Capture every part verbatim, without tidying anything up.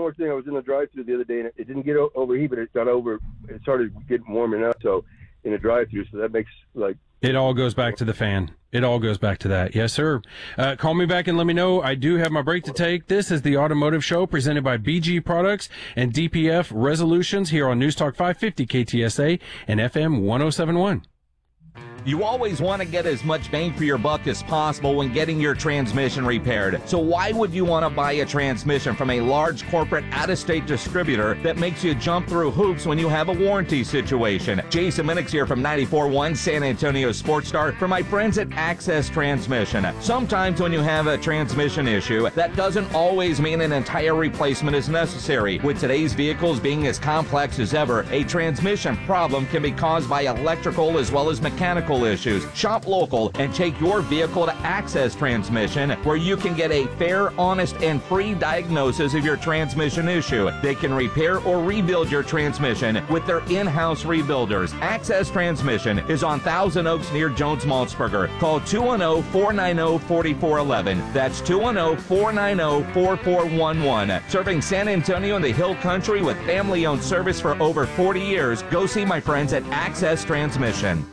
more thing. I was in the drive-thru the other day, and it, it didn't get o- overheat, but it got over. It started getting warm enough. So in the drive-thru, so that makes like. It all goes back to the fan. It all goes back to that. Yes, sir. Uh, call me back and let me know. I do have my break to take. This is the Automotive Show presented by B G Products and D P F Resolutions here on News Talk five fifty K T S A and F M one oh seven point one. You always want to get as much bang for your buck as possible when getting your transmission repaired. So why would you want to buy a transmission from a large corporate out-of-state distributor that makes you jump through hoops when you have a warranty situation? Jason Minix here from ninety-four point one San Antonio Sports Star for my friends at Access Transmission. Sometimes when you have a transmission issue, that doesn't always mean an entire replacement is necessary. With today's vehicles being as complex as ever, a transmission problem can be caused by electrical as well as mechanical issues. Shop local and take your vehicle to Access Transmission, where you can get a fair, honest, and free diagnosis of your transmission issue. They can repair or rebuild your transmission with their in-house rebuilders. Access Transmission is on Thousand Oaks near Jones-Maltsberger. Call two one zero, four nine zero, four four one one. That's two one zero, four nine zero, four four one one. Serving San Antonio and the Hill Country with family-owned service for over forty years. Go see my friends at Access Transmission.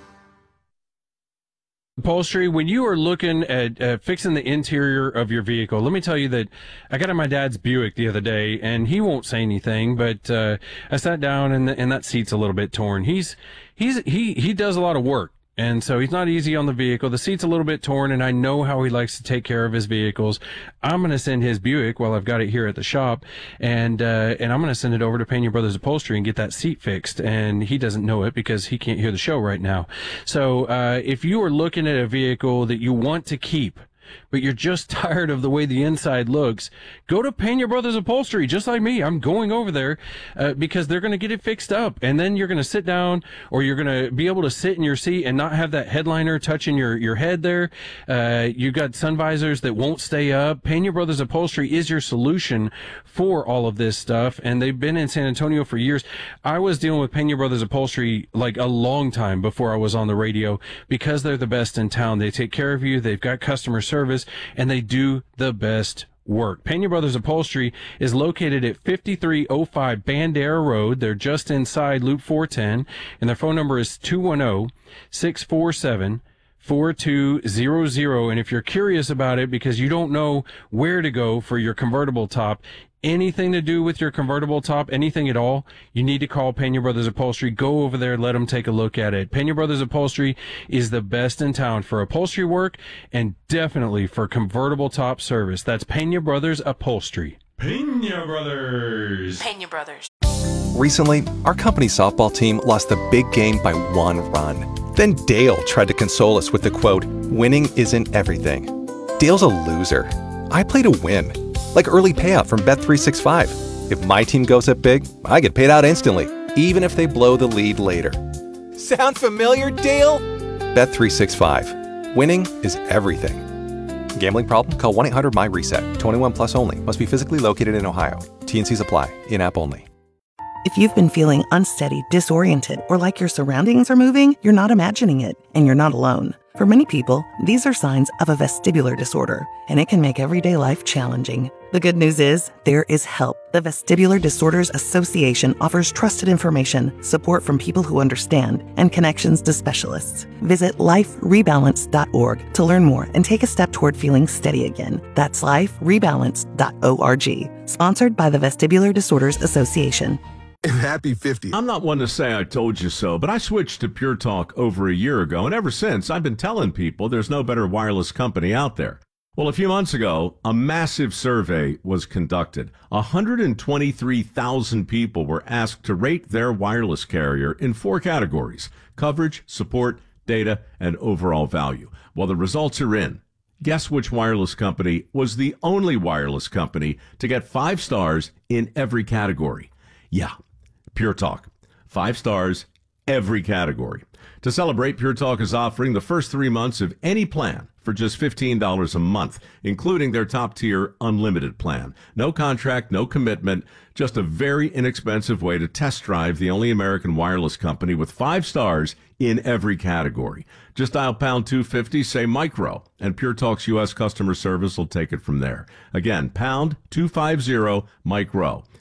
Upholstery, when you are looking at uh, fixing the interior of your vehicle, let me tell you that I got in my dad's Buick the other day, and he won't say anything, but uh, I sat down, and, the, and that seat's a little bit torn. He's he's he he does a lot of work, and so he's not easy on the vehicle. The seat's a little bit torn, and I know how he likes to take care of his vehicles. I'm going to send his Buick while I've got it here at the shop, and uh, and I'm going to send it over to Pena Brothers Upholstery and get that seat fixed. And he doesn't know it because he can't hear the show right now. So uh, if you are looking at a vehicle that you want to keep, but you're just tired of the way the inside looks, go to Pena Brothers Upholstery, just like me. I'm going over there uh, because they're going to get it fixed up, and then you're going to sit down, or you're going to be able to sit in your seat and not have that headliner touching your, your head there. Uh, you got sun visors that won't stay up. Pena Brothers Upholstery is your solution for all of this stuff, and they've been in San Antonio for years. I was dealing with Pena Brothers Upholstery like a long time before I was on the radio because they're the best in town. They take care of you. They've got customer service. And they do the best work. Pena Brothers Upholstery is located at fifty-three oh five Bandera Road. They're just inside Loop four ten, and their phone number is two one zero, six four seven, four two zero zero. And if you're curious about it because you don't know where to go for your convertible top, anything to do with your convertible top, anything at all, you need to call Pena Brothers Upholstery. Go over there, let them take a look at it. Pena Brothers Upholstery is the best in town for upholstery work and definitely for convertible top service. That's Pena Brothers Upholstery. Pena Brothers. Pena Brothers. Recently, our company softball team lost the big game by one run. Then Dale tried to console us with the quote, "Winning isn't everything." Dale's a loser. I play to win. Like early payout from Bet three sixty-five. If my team goes up big, I get paid out instantly, even if they blow the lead later. Sound familiar, Dale? Bet three sixty-five. Winning is everything. Gambling problem? Call one eight hundred M Y reset. twenty-one plus only. Must be physically located in Ohio. T N Cs apply. In-app only. If you've been feeling unsteady, disoriented, or like your surroundings are moving, you're not imagining it, and you're not alone. For many people, these are signs of a vestibular disorder, and it can make everyday life challenging. The good news is, there is help. The Vestibular Disorders Association offers trusted information, support from people who understand, and connections to specialists. Visit life rebalance dot org to learn more and take a step toward feeling steady again. That's life rebalance dot org. Sponsored by the Vestibular Disorders Association. Happy fifty. I'm not one to say I told you so, but I switched to Pure Talk over a year ago, and ever since, I've been telling people there's no better wireless company out there. Well, a few months ago, a massive survey was conducted. one hundred twenty-three thousand people were asked to rate their wireless carrier in four categories: coverage, support, data, and overall value. Well, the results are in. Guess which wireless company was the only wireless company to get five stars in every category? Yeah, Pure Talk. Five stars, every category. To celebrate, Pure Talk is offering the first three months of any plan for just fifteen dollars a month, including their top-tier unlimited plan. No contract, no commitment, just a very inexpensive way to test drive the only American wireless company with five stars in every category. Just dial pound two fifty, say micro, and Pure Talk's U S customer service will take it from there. Again, pound two fifty, micro.